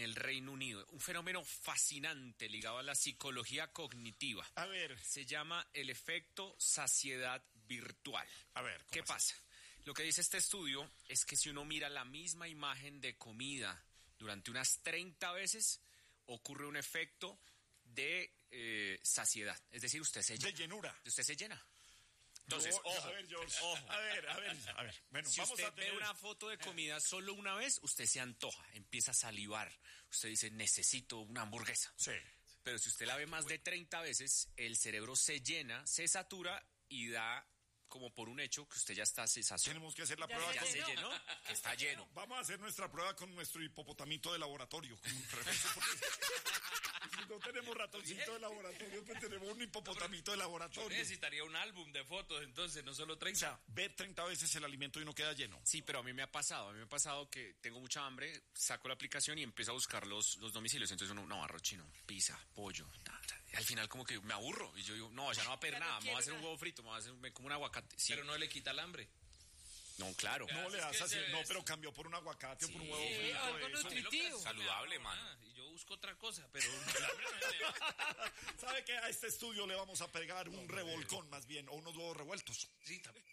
el Reino Unido. Un fenómeno fascinante ligado a la psicología cognitiva. A ver. Se llama el efecto saciedad virtual. A ver, ¿qué pasa? Lo que dice este estudio es que si uno mira la misma imagen de comida durante unas 30 veces, ocurre un efecto de saciedad. Es decir, usted se llena. De llenura. Usted se llena. Entonces, ojo. A ver, George. Ojo. A ver. Bueno, si vamos usted a tener ve una foto de comida solo una vez, usted se antoja, empieza a salivar. Usted dice, necesito una hamburguesa. Sí. Pero si usted la ve más de 30 veces, el cerebro se llena, se satura y da como por un hecho que usted ya está saciado. Tenemos que hacer la prueba. Ya se llenó, que está lleno. Vamos a hacer nuestra prueba con nuestro hipopotamito de laboratorio. No tenemos ratoncito de laboratorio, pues tenemos un hipopotamito de laboratorio. Yo necesitaría un álbum de fotos, entonces, no solo 30. O sea, ver 30 veces el alimento y no queda lleno. Sí, pero a mí me ha pasado que tengo mucha hambre, saco la aplicación y empiezo a buscar los domicilios. Entonces uno, no, arroz chino, pizza, pollo, y al final como que me aburro. Y yo digo, no, ya no va a pedir nada, me voy a hacer un huevo frito, me como un aguacate. Sí. Pero no le quita el hambre. No, claro. No le das así, no, pero cambió por un aguacate o por un huevo frito. Algo nutritivo. Saludable, man. Y yo busco otra cosa, pero... ¿Sabe qué? A este estudio le vamos a pegar un revolcón, más bien, o unos huevos revueltos. Sí, también.